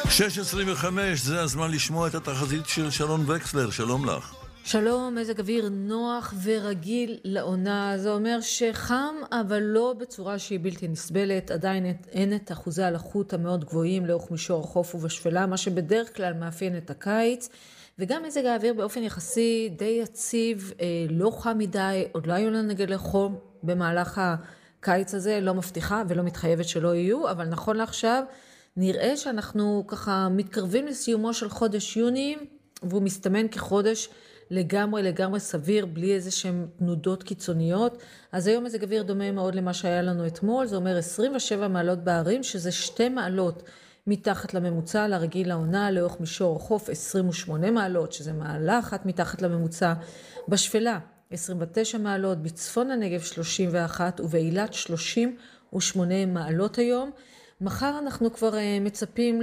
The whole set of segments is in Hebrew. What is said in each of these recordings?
6:25, זה הזמן לשמוע את התחזית של שרון וקסלר. שלום לך. שלום, מזג אוויר נוח ורגיל לעונה. זה אומר שחם, אבל לא בצורה שהיא בלתי נסבלת. עדיין אין את אחוזי הלחות המאוד גבוהים לאורך מישור החוף ובשפלה, מה שבדרך כלל מאפיין את הקיץ. וגם מזג האוויר באופן יחסי די יציב, לא חם מדי, עוד לא היו לנו נגד חום במהלך הקיץ הזה, לא מבטיחה ולא מתחייבת שלא יהיו, אבל נכון לעכשיו נראה שאנחנו ככה מתקרבים לסיומו של חודש יוני, והוא מסתמן כחודש לגמרי סביר, בלי איזה שהן תנודות קיצוניות. אז היום מזג אוויר דומה מאוד למה שהיה לנו אתמול, זה אומר 27 מעלות בערים, שזה 2 מעלות מתחת לממוצע לרגיל לעונה. לאורך מישור החוף 28 מעלות, שזה מעלה אחת מתחת לממוצע. בשפלה 29 מעלות, בצפון הנגב 31 ובאילת 38 מעלות היום. מחר אנחנו כבר מצפים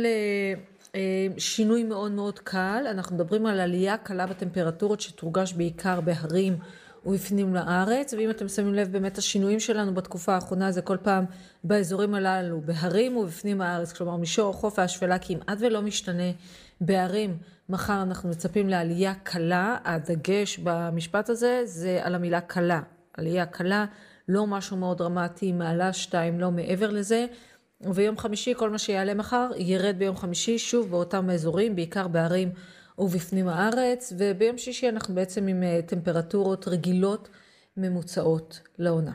לשינוי מאוד מאוד קל. אנחנו מדברים על עלייה קלה בטמפרטורות שתורגש בעיקר בהרים ובפנים לארץ. ואם אתם שמים לב, באמת השינויים שלנו בתקופה האחרונה זה כל פעם באזורים הללו, בהרים ובפנים הארץ. כלומר, מישור החוף והשפלה כמעט ולא משתנה. בהרים מחר אנחנו מצפים לעלייה קלה. הדגש במשפט הזה זה על המילה קלה. עלייה קלה, לא משהו מאוד דרמטי, מעלה 2, לא מעבר לזה. וביום חמישי כל מה שיעלה מחר ירד ביום חמישי שוב באותם אזורים, בעיקר בערים ובפנים הארץ. וביום שישי אנחנו בעצם עם טמפרטורות רגילות ממוצעות לעונה.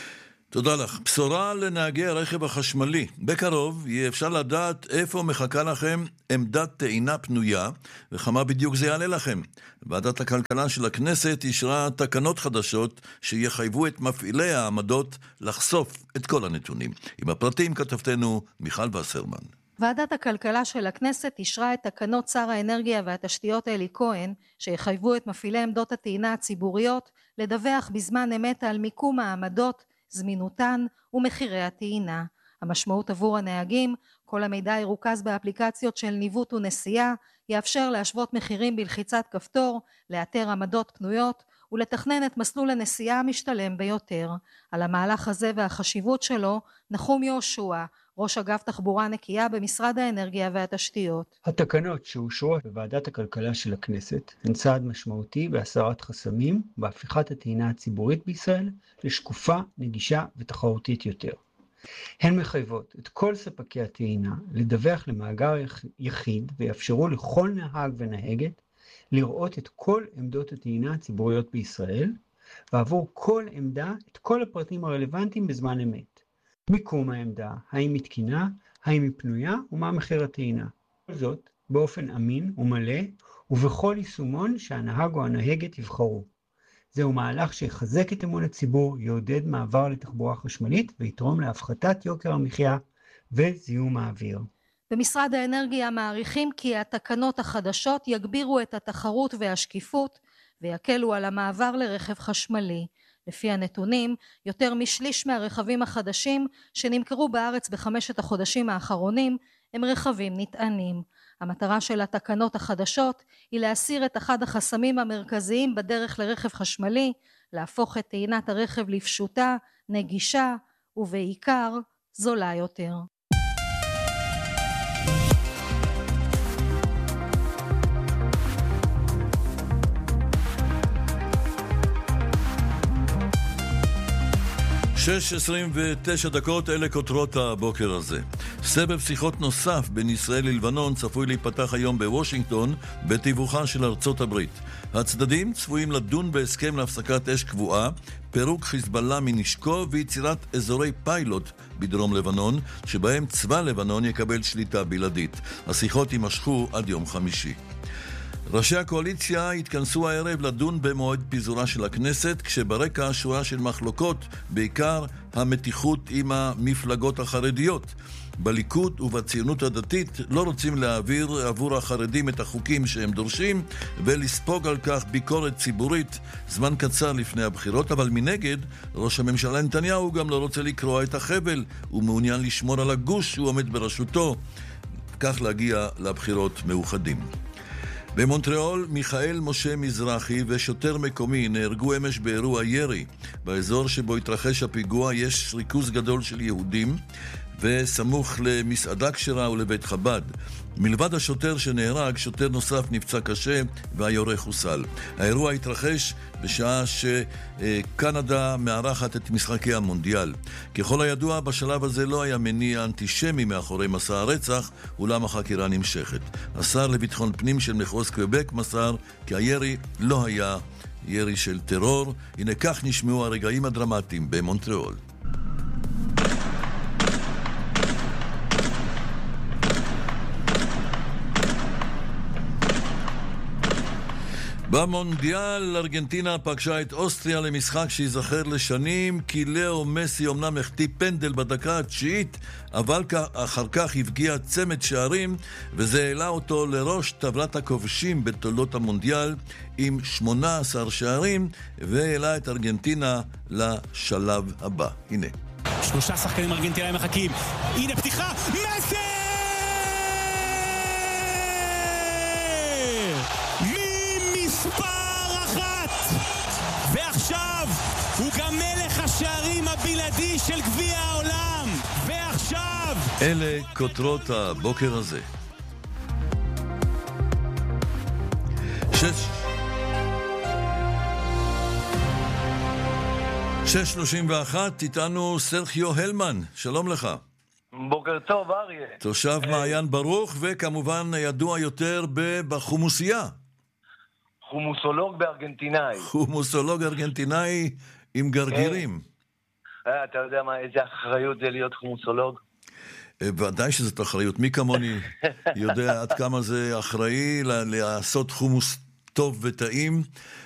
תודה לך. בשורה לנהגי הרכב החשמלי. בקרוב יהיה אפשר לדעת איפה מחכה לכם עמדת טעינה פנויה וכמה בדיוק זה יעלה לכם. ועדת הכלכלה של הכנסת אישרה תקנות חדשות שיחייבו את מפעילי העמדות לחשוף את כל הנתונים. עם הפרטים כתבתנו מיכל וסרמן. ועדת הכלכלה של הכנסת אישרה את תקנות שר האנרגיה והתשתיות אלי כהן שיחייבו את מפעילי עמדות הטעינה הציבוריות לדווח בזמן אמת על מיקום העמדות, זמינותן ומחירי הטעינה. המשמעות עבור הנהגים, כל המידע ירוכז באפליקציות של ניווט ונסיעה, יאפשר להשוות מחירים בלחיצת כפתור, לאתר עמדות פנויות ולתכנן את מסלול הנסיעה המשתלם ביותר. על המהלך הזה והחשיבות שלו, נחום יהושע, ראש אגף תחבורה נקייה במשרד האנרגיה והתשתיות. התקנות שאושרו בוועדת הכלכלה של הכנסת הן צעד משמעותי בהסרת חסמים בהפיכת הטעינה הציבורית בישראל לשקופה, נגישה ותחרותית יותר. הן מחייבות את כל ספקי הטעינה לדווח למאגר יחיד ויאפשרו לכל נהג ונהגת לראות את כל עמדות הטעינה הציבוריות בישראל, ועבור כל עמדה את כל הפרטים הרלוונטיים בזמן אמת. מיקום העמדה, האם היא תקינה, האם היא פנויה ומה מחיר הטעינה. כל זאת באופן אמין ומלא ובכל יישומון שהנהג או הנהגת יבחרו. זהו מהלך שיחזק את אמון הציבור, יעודד מעבר לתחבורה חשמלית ויתרום להפחתת יוקר המחיה וזיהום האוויר. במשרד האנרגיה מעריכים כי התקנות החדשות יגבירו את התחרות והשקיפות ויקלו על המעבר לרכב חשמלי. לפי הנתונים, יותר משליש מהרכבים החדשים שנמכרו בארץ בחמשת החודשים האחרונים הם רכבים נטענים. המטרה של התקנות החדשות היא להסיר את אחד החסמים המרכזיים בדרך לרכב חשמלי, להפוך את טעינת הרכב לפשוטה, נגישה ובעיקר זולה יותר. שש 29 דקות, אלה כותרות הבוקר הזה. סבב שיחות נוסף בין ישראל ללבנון צפוי להיפתח היום בוושינגטון בתיווכה של ארצות הברית. הצדדים צפויים לדון בהסכם להפסקת אש קבועה, פירוק חיזבאללה מנשקו ויצירת אזורי פיילוט בדרום לבנון, שבהם צבא לבנון יקבל שליטה בלעדית. השיחות יימשכו עד יום חמישי. ראשי הקואליציה התכנסו הערב לדון במועד פיזורה של הכנסת, כשברקע שורה של מחלוקות, בעיקר המתיחות עם המפלגות החרדיות. בליכוד ובציונות הדתית לא רוצים להעביר עבור החרדים את החוקים שהם דורשים ולספוג על כך ביקורת ציבורית זמן קצר לפני הבחירות, אבל מנגד ראש הממשלה נתניהו גם לא רוצה לקרוע את החבל, הוא מעוניין לשמור על הגוש שהוא עומד בראשותו, כך להגיע לבחירות מאוחדים. במונטריאול, מיכאל משה מזרחי ושוטר מקומי נהרגו אמש באירוע ירי. באזור שבו התרחש הפיגוע יש ריכוז גדול של יהודים, וסמוך למסעדה כשרה ולבית חב"ד. מלבד השוטר שנהרג, שוטר נוסף נפצע קשה והיורה חוסל. האירוע התרחש בשעה שקנדה מארחת את משחקי המונדיאל. ככל הידוע, בשלב הזה לא היה מניע אנטישמי מאחורי מסע הרצח, אולם החקירה נמשכת. השר לביטחון פנים של מחוז קוויבק מסר כי הירי לא היה ירי של טרור. הנה כך נשמעו הרגעים הדרמטיים במונטריאול. במונדיאל ארגנטינה פגשה את אוסטריה למשחק שיזכר לשנים, כי לאו מסי אמנם החטיא פנדל בדקה התשיעית, אבל אחר כך הפגיע צמד שערים, וזה העלה אותו לראש טבלת הכובשים בתולדות המונדיאל עם 18 שערים, והעלה את ארגנטינה לשלב הבא. הנה. 3 שחקנים ארגנטינאים מחכים. הנה פתיחה, מסי! מספר 1! ועכשיו הוא גם מלך השערים הבלעדי של גביע העולם. ועכשיו אלה כותרות הבוקר הזה. 6:31, איתנו סרחיו הלמן, שלום לך. בוקר טוב, אריה. תושב מעיין ברוך, וכמובן ידוע יותר בחומוסייה. חומוסולוג בארגנטינאי. חומוסולוג ארגנטינאי עם גרגירים. אתה יודע איזה אחריות זה להיות חומוסולוג? ודאי שזאת אחריות. מי כמוני יודע עד כמה זה אחראי לעשות חומוס טוב וטעים.